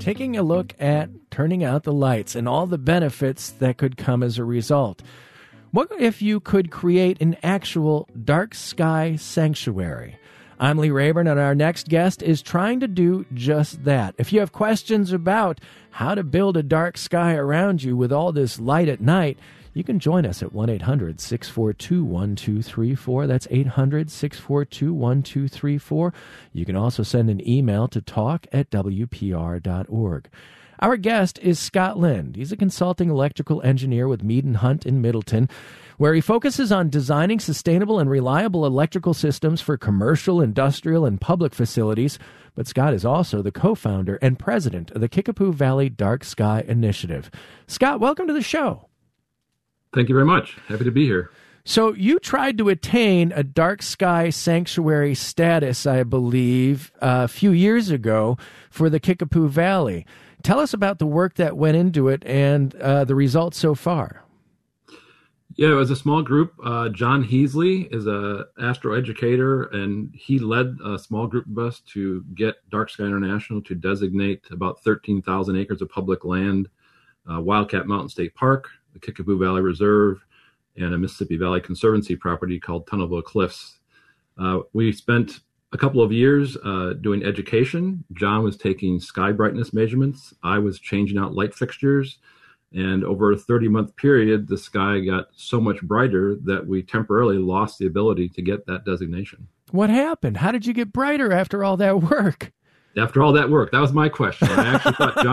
taking a look at turning out the lights and all the benefits that could come as a result. What if you could create an actual dark sky sanctuary? I'm Lee Rayburn, and our next guest is trying to do just that. If you have questions about how to build a dark sky around you with all this light at night, you can join us at 1-800-642-1234. That's 800-642-1234. You can also send an email to talk@wpr.org. Our guest is Scott Lind. He's a consulting electrical engineer with Mead & Hunt in Middleton, where he focuses on designing sustainable and reliable electrical systems for commercial, industrial, and public facilities. But Scott is also the co-founder and president of the Kickapoo Valley Dark Sky Initiative. Scott, welcome to the show. Thank you very much. Happy to be here. So you tried to attain a dark sky sanctuary status, I believe, a few years ago for the Kickapoo Valley. Tell us about the work that went into it and the results so far. Yeah, it was a small group. John Heasley is an astroeducator, and he led a small group of us to get Dark Sky International to designate about 13,000 acres of public land, Wildcat Mountain State Park, the Kickapoo Valley Reserve, and a Mississippi Valley Conservancy property called Tunnelville Cliffs. We spent a couple of years doing education. John was taking sky brightness measurements. I was changing out light fixtures. And over a 30-month period, the sky got so much brighter that we temporarily lost the ability to get that designation. What happened? How did you get brighter after all that work? After all that work, that was my question. I actually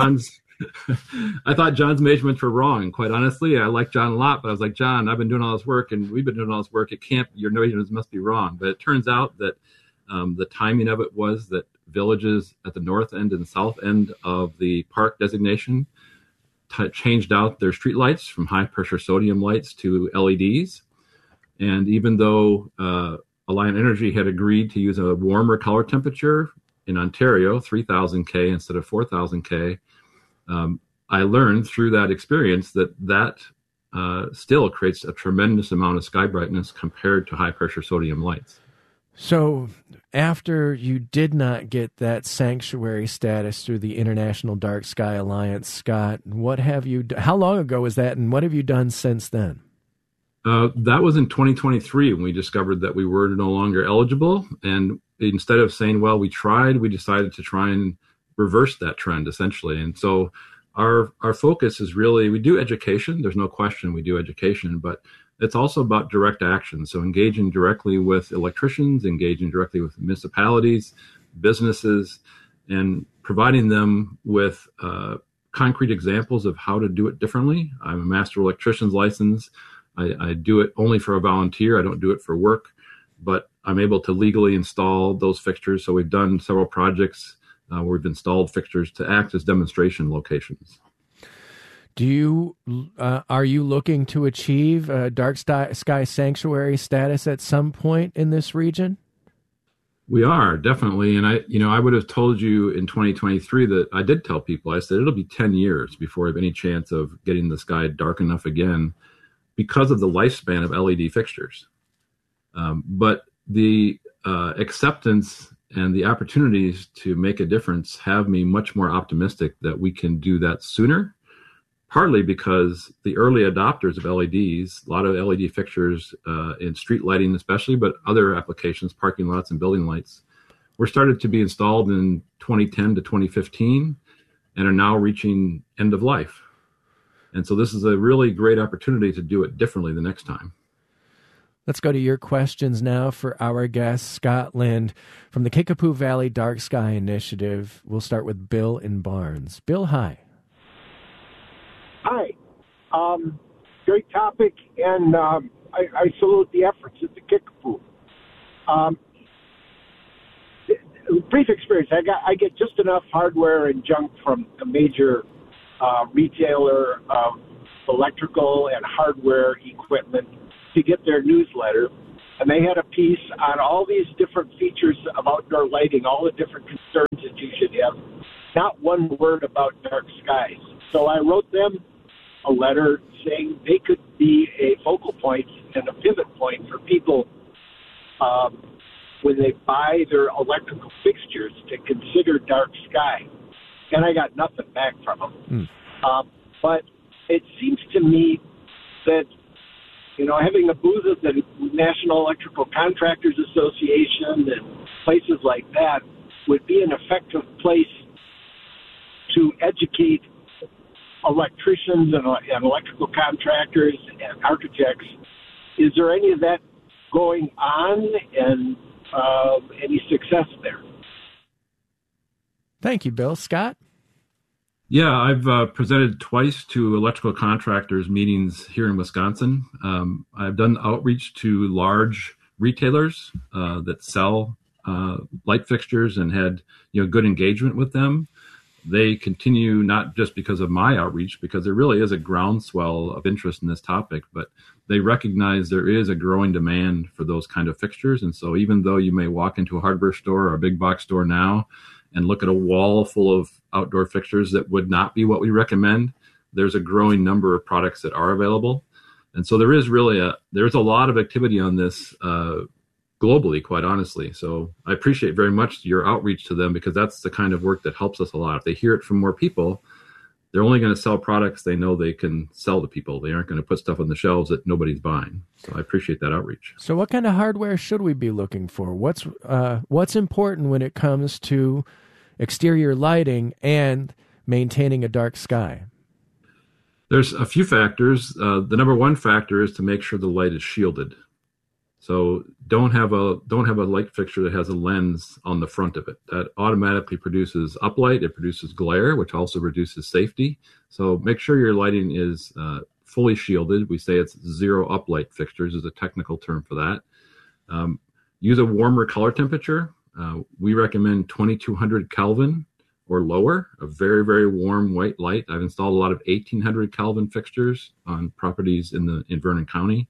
thought John's measurements were wrong. Quite honestly, I like John a lot, but I was like, John, I've been doing all this work, and we've been doing all this work. Your measurements must be wrong. But it turns out that the timing of it was that villages at the north end and south end of the park designation changed out their street lights from high-pressure sodium lights to LEDs. And even though Alliant Energy had agreed to use a warmer color temperature in Ontario, 3,000 K instead of 4,000 K, I learned through that experience that still creates a tremendous amount of sky brightness compared to high-pressure sodium lights. So after you did not get that sanctuary status through the International Dark Sky Alliance, Scott, how long ago was that, and what have you done since then? That was in 2023 when we discovered that we were no longer eligible. And instead of saying, well, we tried, we decided to try and reverse that trend, essentially. And so our focus is really, we do education. There's no question we do education, but it's also about direct action. So engaging directly with electricians, engaging directly with municipalities, businesses, and providing them with concrete examples of how to do it differently. I'm a master electrician's license. I do it only for a volunteer. I don't do it for work, but I'm able to legally install those fixtures. So we've done several projects where we've installed fixtures to act as demonstration locations. Are you looking to achieve dark sky sanctuary status at some point in this region? We are, definitely. And I would have told you in 2023 that I did tell people, I said, it'll be 10 years before we have any chance of getting the sky dark enough again because of the lifespan of LED fixtures. But the acceptance and the opportunities to make a difference have me much more optimistic that we can do that sooner. Partly because the early adopters of LEDs, a lot of LED fixtures in street lighting especially, but other applications, parking lots and building lights, were started to be installed in 2010 to 2015 and are now reaching end of life. And so this is a really great opportunity to do it differently the next time. Let's go to your questions now for our guest, Scott Lind from the Kickapoo Valley Dark Sky Initiative. We'll start with Bill in Barnes. Bill, hi. Hi. Great topic, and I salute the efforts at the Kickapoo. Brief experience. I get just enough hardware and junk from a major retailer of electrical and hardware equipment to get their newsletter, and they had a piece on all these different features of outdoor lighting, all the different concerns that you should have. Not one word about dark skies. So I wrote them a letter saying they could be a focal point and a pivot point for people when they buy their electrical fixtures to consider dark sky. and I got nothing back from them. But it seems to me that, having a booth at the National Electrical Contractors Association and places like that would be an effective place to educate electricians and electrical contractors and architects. Is there any of that going on, and any success there? Thank you, Bill. Scott? Yeah, I've presented twice to electrical contractors meetings here in Wisconsin. I've done outreach to large retailers that sell light fixtures and had good engagement with them. They continue, not just because of my outreach, because there really is a groundswell of interest in this topic, but they recognize there is a growing demand for those kind of fixtures. And so even though you may walk into a hardware store or a big box store now and look at a wall full of outdoor fixtures that would not be what we recommend, there's a growing number of products that are available. And so there is really there's a lot of activity on this globally, quite honestly. So I appreciate very much your outreach to them, because that's the kind of work that helps us a lot. If they hear it from more people, they're only going to sell products they know they can sell to people. They aren't going to put stuff on the shelves that nobody's buying. So I appreciate that outreach. So what kind of hardware should we be looking for? What's important when it comes to exterior lighting and maintaining a dark sky? There's a few factors. The number one factor is to make sure the light is shielded. So don't have a light fixture that has a lens on the front of it. That automatically produces uplight. It produces glare, which also reduces safety. So make sure your lighting is fully shielded. We say it's zero uplight fixtures is a technical term for that. Use a warmer color temperature. We recommend 2200 Kelvin or lower, a very, very warm white light. I've installed a lot of 1800 Kelvin fixtures on properties in Vernon County.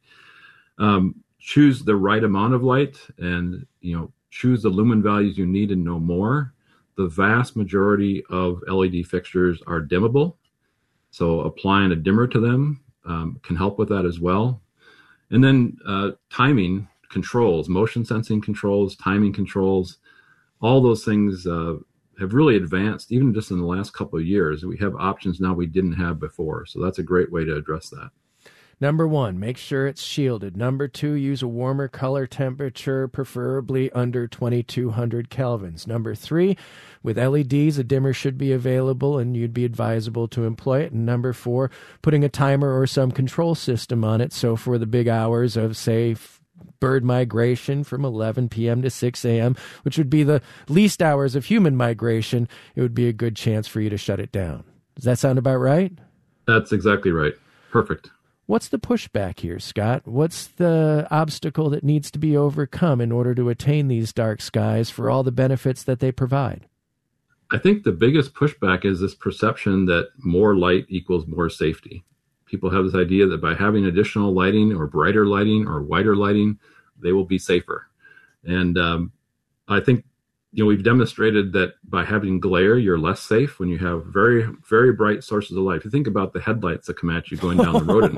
Choose the right amount of light, and choose the lumen values you need and no more. The vast majority of LED fixtures are dimmable, so applying a dimmer to them can help with that as well. And then timing controls, motion sensing controls, timing controls, all those things have really advanced even just in the last couple of years. We have options now we didn't have before, so that's a great way to address that. Number one, make sure it's shielded. Number two, use a warmer color temperature, preferably under 2200 kelvins. Number three, with LEDs, a dimmer should be available and you'd be advisable to employ it. And number four, putting a timer or some control system on it. So for the big hours of, say, bird migration from 11 p.m. to 6 a.m., which would be the least hours of human migration, it would be a good chance for you to shut it down. Does that sound about right? That's exactly right. Perfect. What's the pushback here, Scott? What's the obstacle that needs to be overcome in order to attain these dark skies for all the benefits that they provide? I think the biggest pushback is this perception that more light equals more safety. People have this idea that by having additional lighting or brighter lighting or whiter lighting, they will be safer. And I think we've demonstrated that by having glare, you're less safe when you have very, very bright sources of light. If you think about the headlights that come at you going down the road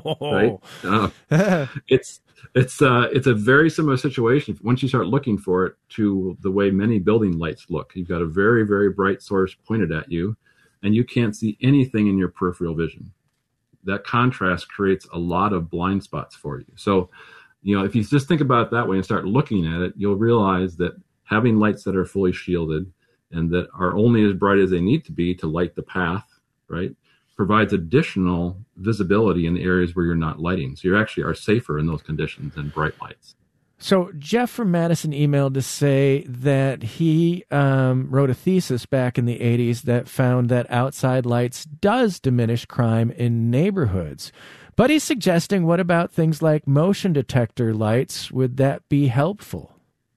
at night, right? It's a very similar situation once you start looking for it to the way many building lights look. You've got a very, very bright source pointed at you, and you can't see anything in your peripheral vision. That contrast creates a lot of blind spots for you. So, if you just think about it that way and start looking at it, you'll realize that having lights that are fully shielded and that are only as bright as they need to be to light the path, right, provides additional visibility in the areas where you're not lighting. So you actually are safer in those conditions than bright lights. So Jeff from Madison emailed to say that he wrote a thesis back in the 80s that found that outside lights does diminish crime in neighborhoods. But he's suggesting, what about things like motion detector lights? Would that be helpful?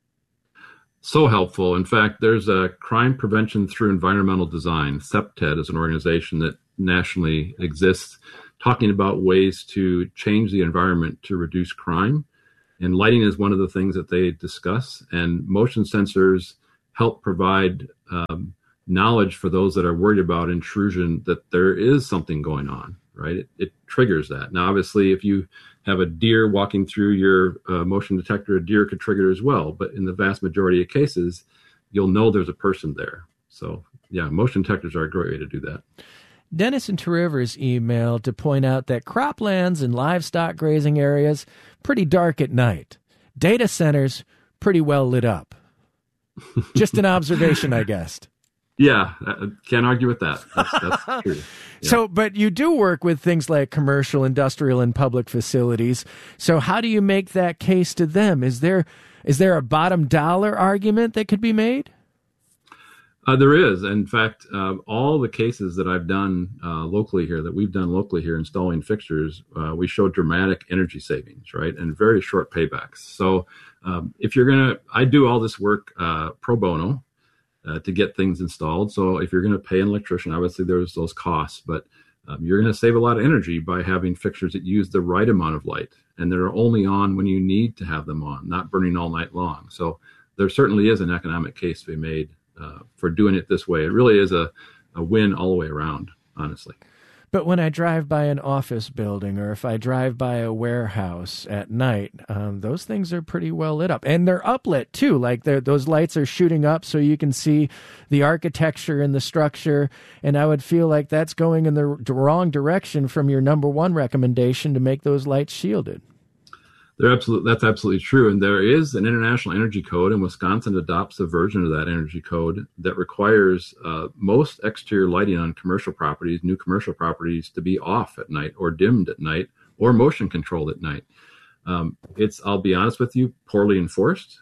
So helpful. In fact, there's a crime prevention through environmental design. CEPTED is an organization that nationally exists, talking about ways to change the environment to reduce crime. And lighting is one of the things that they discuss. And motion sensors help provide knowledge for those that are worried about intrusion, that there is something going on, right? It triggers that. Now, obviously, if you have a deer walking through your motion detector, a deer could trigger it as well. But in the vast majority of cases, you'll know there's a person there. So yeah, motion detectors are a great way to do that. Dennis in Two Rivers emailed to point out that croplands and livestock grazing areas pretty dark at night. Data centers pretty well lit up. Just an observation, I guess. Yeah, can't argue with that. That's true. Yeah. So, but you do work with things like commercial, industrial, and public facilities. So how do you make that case to them? Is there a bottom dollar argument that could be made? There is. In fact, all the cases that I've done locally here, installing fixtures, we show dramatic energy savings, right, and very short paybacks. So I do all this work pro bono to get things installed. So if you're going to pay an electrician, obviously there's those costs, but you're going to save a lot of energy by having fixtures that use the right amount of light, and that are only on when you need to have them on, not burning all night long. So there certainly is an economic case to be made for doing it this way. It really is a win all the way around, honestly. But when I drive by an office building, or if I drive by a warehouse at night, those things are pretty well lit up. And they're uplit, too. Like those lights are shooting up so you can see the architecture and the structure. And I would feel like that's going in the wrong direction from your number one recommendation to make those lights shielded. That's absolutely true. And there is an international energy code, and Wisconsin adopts a version of that energy code that requires most exterior lighting on commercial properties, new commercial properties, to be off at night or dimmed at night or motion controlled at night. I'll be honest with you, poorly enforced.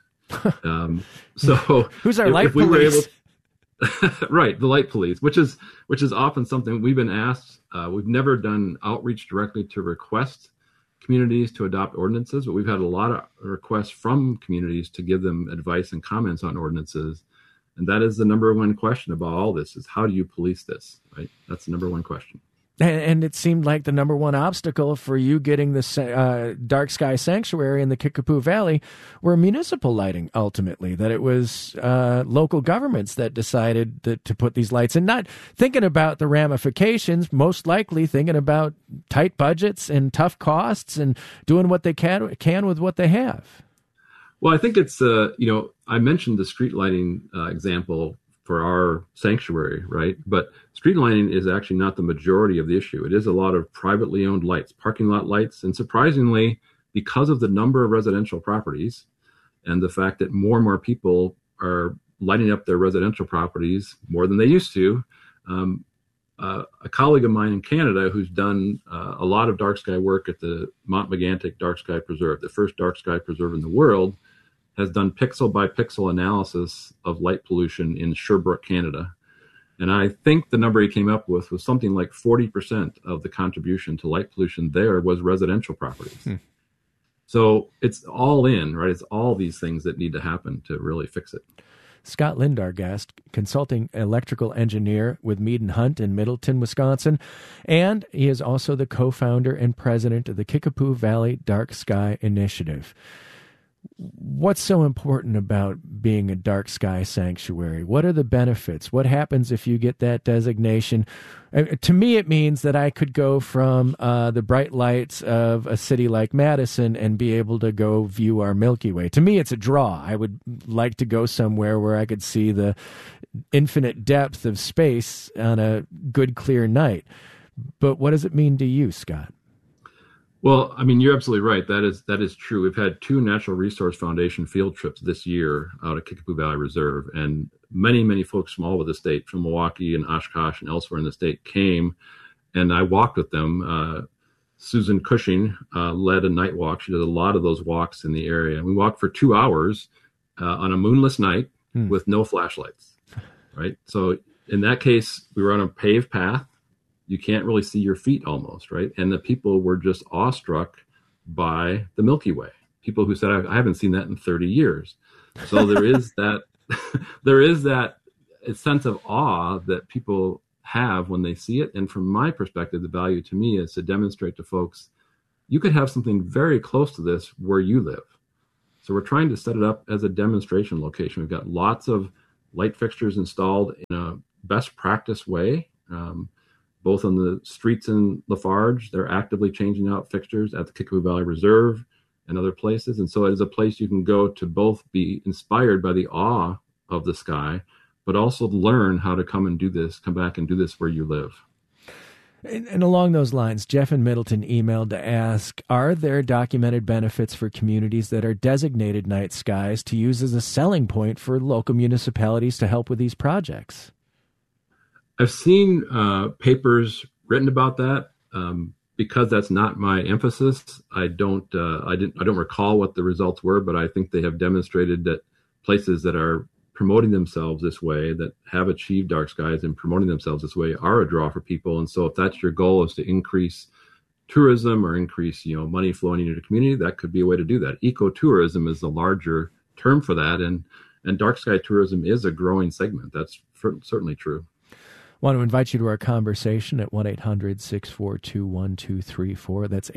So who's our light police? Right, the light police, which is often something we've been asked. We've never done outreach directly to request communities to adopt ordinances, but we've had a lot of requests from communities to give them advice and comments on ordinances. And that is the number one question about all this, is how do you police this, right? That's the number one question. And it seemed like the number one obstacle for you getting the dark sky sanctuary in the Kickapoo Valley were municipal lighting, ultimately, that it was local governments that decided to put these lights in, not thinking about the ramifications, most likely thinking about tight budgets and tough costs and doing what they can with what they have. Well, I think it's, I mentioned the street lighting example for our sanctuary, right? But street lighting is actually not the majority of the issue. It is a lot of privately owned lights, parking lot lights. And surprisingly, because of the number of residential properties and the fact that more and more people are lighting up their residential properties more than they used to, a colleague of mine in Canada who's done a lot of dark sky work at the Mont Megantic Dark Sky Preserve, the first dark sky preserve in the world, has done pixel by pixel analysis of light pollution in Sherbrooke, Canada. And I think the number he came up with was something like 40% of the contribution to light pollution there was residential properties. So it's all in, right? It's all these things that need to happen to really fix it. Scott Lind, our guest, consulting electrical engineer with Mead & Hunt in Middleton, Wisconsin. And he is also the co-founder and president of the Kickapoo Valley Dark Sky Initiative. What's so important about being a dark sky sanctuary? What are the benefits? What happens if you get that designation? To me, it means that I could go from the bright lights of a city like Madison and be able to go view our Milky Way. To me, it's a draw. I would like to go somewhere where I could see the infinite depth of space on a good, clear night. But what does it mean to you, Scott? Well, I mean, you're absolutely right. That is true. We've had 2 Natural Resource Foundation field trips this year out of Kickapoo Valley Reserve, and many folks from all over the state, from Milwaukee and Oshkosh and elsewhere in the state, came, and I walked with them. Susan Cushing led a night walk. She did a lot of those walks in the area. We walked for 2 hours on a moonless night with no flashlights, right? So in that case, we were on a paved path. You can't really see your feet almost, right? And the people were just awestruck by the Milky Way. People who said, I haven't seen that in 30 years. So there is that sense of awe that people have when they see it. And from my perspective, the value to me is to demonstrate to folks, you could have something very close to this where you live. So we're trying to set it up as a demonstration location. We've got lots of light fixtures installed in a best practice way. Both on the streets in Lafarge, they're actively changing out fixtures at the Kickapoo Valley Reserve and other places. And so it is a place you can go to both be inspired by the awe of the sky, but also learn how to come back and do this where you live. And along those lines, Jeff in Middleton emailed to ask, are there documented benefits for communities that are designated night skies to use as a selling point for local municipalities to help with these projects? I've seen papers written about that. Because that's not my emphasis, I don't recall what the results were, but I think they have demonstrated that places that are promoting themselves this way, that have achieved dark skies and promoting themselves this way, are a draw for people. And so if that's your goal, is to increase tourism or increase, money flowing into the community, that could be a way to do that. Ecotourism is the larger term for that. And dark sky tourism is a growing segment. That's certainly true. I want to invite you to our conversation at 1-800-642-1234. That's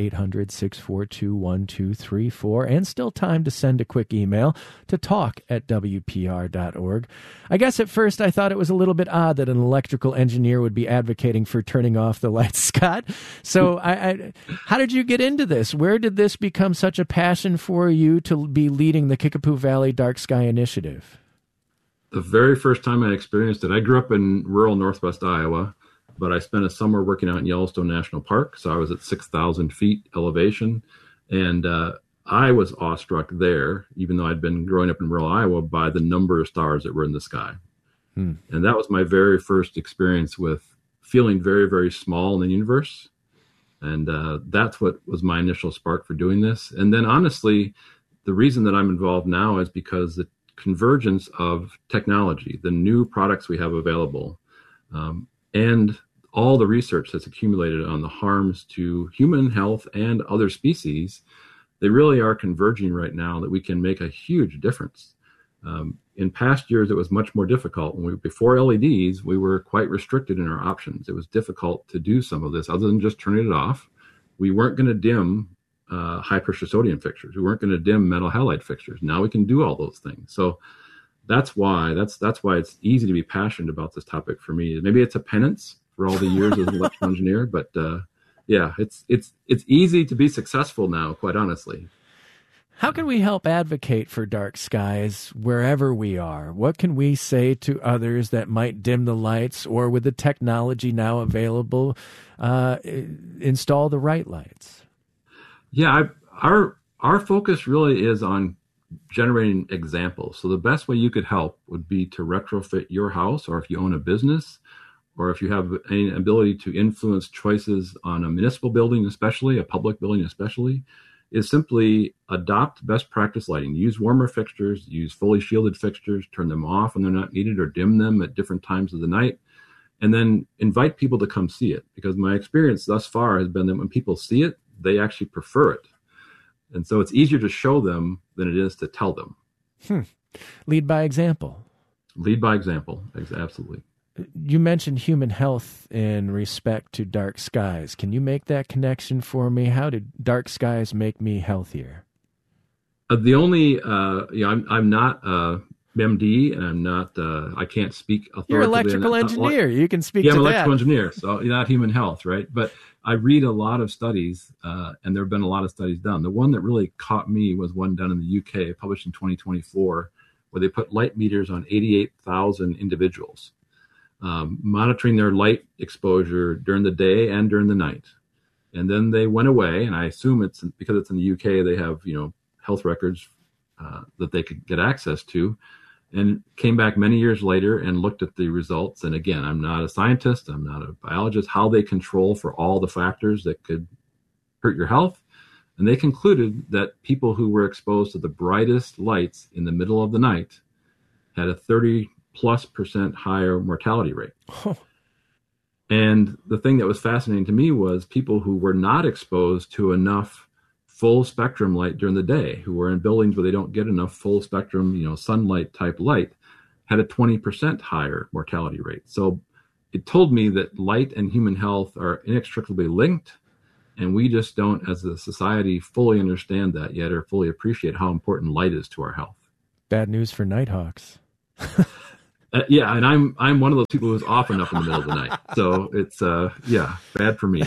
800-642-1234. And still time to send a quick email to talk@wpr.org. I guess at first I thought it was a little bit odd that an electrical engineer would be advocating for turning off the lights, Scott. So how did you get into this? Where did this become such a passion for you to be leading the Kickapoo Valley Dark Sky Initiative? The very first time I experienced it, I grew up in rural northwest Iowa, but I spent a summer working out in Yellowstone National Park. So I was at 6,000 feet elevation. And I was awestruck there, even though I'd been growing up in rural Iowa, by the number of stars that were in the sky. And that was my very first experience with feeling very, very small in the universe. And that's what was my initial spark for doing this. And then honestly, the reason that I'm involved now is because the convergence of technology, the new products we have available, and all the research that's accumulated on the harms to human health and other species, they really are converging right now that we can make a huge difference. In past years, it was much more difficult. Before LEDs, we were quite restricted in our options. It was difficult to do some of this other than just turning it off. We weren't going to dim high pressure sodium fixtures. We weren't going to dim metal halide fixtures. Now we can do all those things. So that's why it's easy to be passionate about this topic for me. Maybe it's a penance for all the years as an electrical engineer, but it's easy to be successful now, quite honestly. How can we help advocate for dark skies wherever we are? What can we say to others that might dim the lights, or with the technology now available, install the right lights? Yeah, our focus really is on generating examples. So the best way you could help would be to retrofit your house, or if you own a business, or if you have any ability to influence choices on a municipal building, especially a public building, especially, is simply adopt best practice lighting. Use warmer fixtures, use fully shielded fixtures, turn them off when they're not needed, or dim them at different times of the night. And then invite people to come see it, because my experience thus far has been that when people see it, they actually prefer it. And so it's easier to show them than it is to tell them. Lead by example. Lead by example, absolutely. You mentioned human health in respect to dark skies. Can you make that connection for me? How did dark skies make me healthier? The only, I'm not MD, and I'm not, I can't speak authoritatively. You're an electrical engineer. You can speak to that. Yeah, I'm an electrical engineer, so not human health, right? But I read a lot of studies, and there have been a lot of studies done. The one that really caught me was one done in the UK, published in 2024, where they put light meters on 88,000 individuals, monitoring their light exposure during the day and during the night. And then they went away, and I assume it's because it's in the UK, they have, health records that they could get access to, and came back many years later and looked at the results. And again, I'm not a scientist, I'm not a biologist, how they control for all the factors that could hurt your health. And they concluded that people who were exposed to the brightest lights in the middle of the night had a 30+% higher mortality rate. And the thing that was fascinating to me was people who were not exposed to enough full spectrum light during the day, who were in buildings where they don't get enough full spectrum, sunlight type light, had a 20% higher mortality rate. So it told me that light and human health are inextricably linked, and we just don't, as a society, fully understand that yet, or fully appreciate how important light is to our health. Bad news for nighthawks. Yeah, and I'm one of those people who's often up in the middle of the night. So it's bad for me.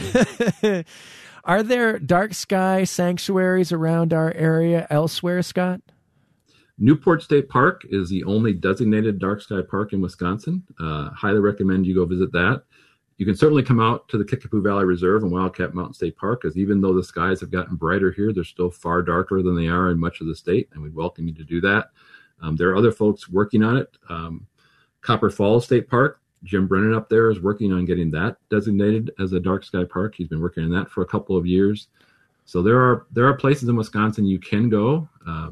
Are there dark sky sanctuaries around our area elsewhere, Scott? Newport State Park is the only designated dark sky park in Wisconsin. Highly recommend you go visit that. You can certainly come out to the Kickapoo Valley Reserve and Wildcat Mountain State Park, because even though the skies have gotten brighter here, they're still far darker than they are in much of the state, and we welcome you to do that. There are other folks working on it. Copper Falls State Park, Jim Brennan up there is working on getting that designated as a dark sky park. He's been working on that for a couple of years. So there are places in Wisconsin you can go.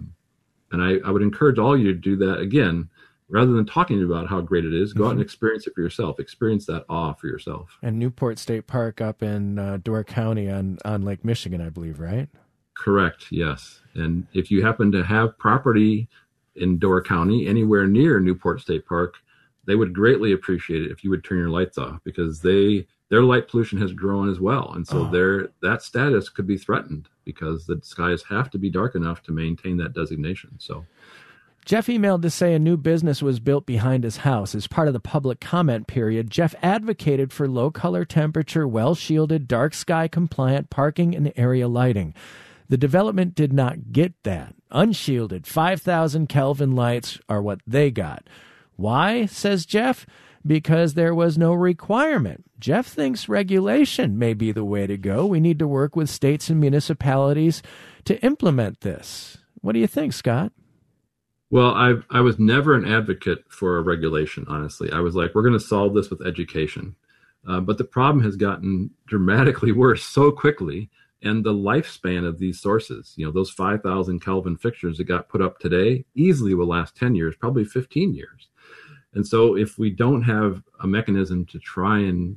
And I would encourage all of you to do that. Again, rather than talking about how great it is, go out and experience it for yourself. Experience that awe for yourself. And Newport State Park up in Door County on Lake Michigan, I believe, right? Correct, yes. And if you happen to have property in Door County, anywhere near Newport State Park, they would greatly appreciate it if you would turn your lights off, because their light pollution has grown as well. And so that status could be threatened because the skies have to be dark enough to maintain that designation. So Jeff emailed to say a new business was built behind his house. As part of the public comment period, Jeff advocated for low color temperature, well-shielded, dark sky compliant parking and area lighting. The development did not get that. Unshielded 5,000 Kelvin lights are what they got. Why, says Jeff? Because there was no requirement. Jeff thinks regulation may be the way to go. We need to work with states and municipalities to implement this. What do you think, Scott? Well, I was never an advocate for a regulation, honestly. I was like, we're going to solve this with education. But the problem has gotten dramatically worse so quickly. And the lifespan of these sources, those 5,000 Kelvin fixtures that got put up today easily will last 10 years, probably 15 years. And so if we don't have a mechanism to try and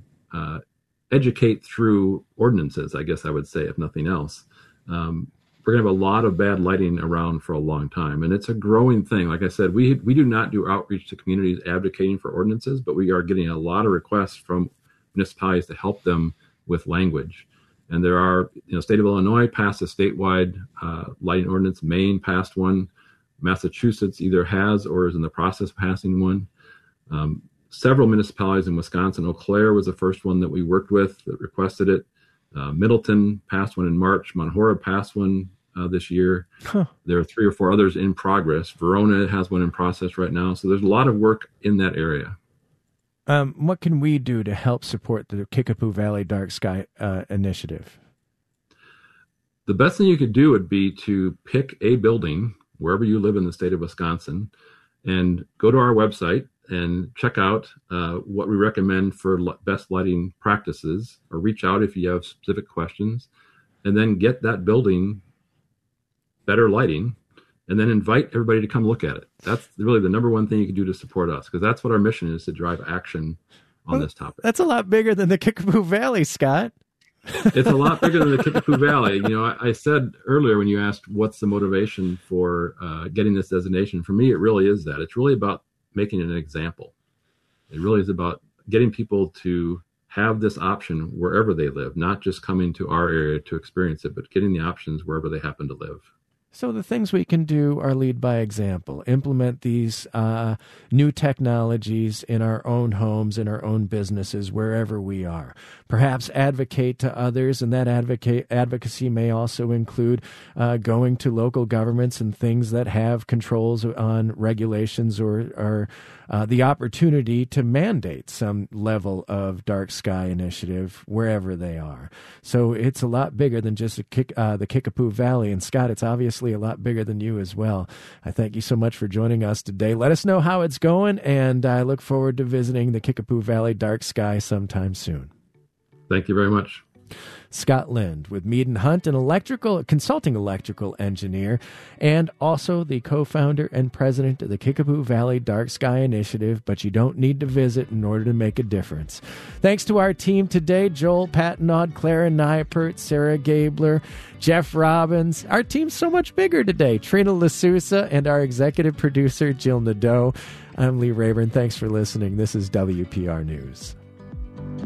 educate through ordinances, I guess I would say, if nothing else, we're going to have a lot of bad lighting around for a long time. And it's a growing thing. Like I said, we do not do outreach to communities advocating for ordinances, but we are getting a lot of requests from municipalities to help them with language. And there are, state of Illinois passed a statewide lighting ordinance. Maine passed one. Massachusetts either has or is in the process of passing one. Several municipalities in Wisconsin, Eau Claire was the first one that we worked with that requested it. Middleton passed one in March. Monhora passed one this year. There are 3 or 4 others in progress. Verona has one in process right now. So there's a lot of work in that area. What can we do to help support the Kickapoo Valley Dark Sky Initiative? The best thing you could do would be to pick a building wherever you live in the state of Wisconsin and go to our website and check out what we recommend for best lighting practices, or reach out if you have specific questions, and then get that building better lighting, and then invite everybody to come look at it. That's really the number one thing you can do to support us, because that's what our mission is, to drive action on this topic. That's a lot bigger than the Kickapoo Valley, Scott. It's a lot bigger than the Kickapoo Valley. I said earlier when you asked what's the motivation for getting this designation, for me, it really is that. It's really about making an example. It really is about getting people to have this option wherever they live, not just coming to our area to experience it, but getting the options wherever they happen to live. So the things we can do are lead by example, implement these new technologies in our own homes, in our own businesses, wherever we are. Perhaps advocate to others, and that advocacy may also include going to local governments and things that have controls on regulations or the opportunity to mandate some level of dark sky initiative wherever they are. So it's a lot bigger than just the Kickapoo Valley. And Scott, it's obviously a lot bigger than you as well. I thank you so much for joining us today. Let us know how it's going, and I look forward to visiting the Kickapoo Valley Dark Sky sometime soon. Thank you very much. Scott Lind with Mead & Hunt, consulting electrical engineer, and also the co-founder and president of the Kickapoo Valley Dark Sky Initiative, but you don't need to visit in order to make a difference. Thanks to our team today, Joel Patnaud, Clara Neipert, Sarah Gabler, Jeff Robbins. Our team's so much bigger today. Trina LaSousa and our executive producer, Jill Nadeau. I'm Lee Rayburn. Thanks for listening. This is WPR News.